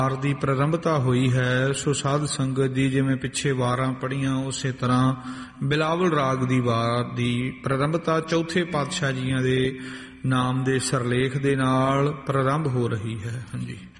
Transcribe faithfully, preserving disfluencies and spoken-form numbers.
ਵਾਰ ਦੀ ਪ੍ਰਾਰੰਭਤਾ ਹੋਈ ਹੈ। ਸੋ ਸਾਧ ਸੰਗਤ ਜੀ, ਜਿਵੇਂ ਪਿੱਛੇ ਵਾਰਾਂ ਪੜ੍ਹੀਆਂ ਉਸੇ ਤਰ੍ਹਾਂ ਬਿਲਾਵਲ ਰਾਗ ਦੀ ਵਾਰ ਦੀ ਪ੍ਰਾਰੰਭਤਾ ਚੌਥੇ ਪਾਤਸ਼ਾਹ ਜੀਆਂ ਦੇ ਨਾਮ ਦੇ ਸਿਰਲੇਖ ਦੇ ਨਾਲ ਪ੍ਰਾਰੰਭ ਹੋ ਰਹੀ ਹੈ। ਹਾਂਜੀ।